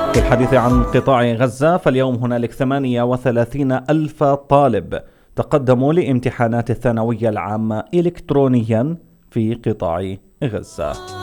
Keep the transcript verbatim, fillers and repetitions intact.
في الحديث عن قطاع غزة، فاليوم هنالك ثمانية وثلاثين ألف طالب تقدموا لامتحانات الثانوية العامة إلكترونيا في قطاع غزة.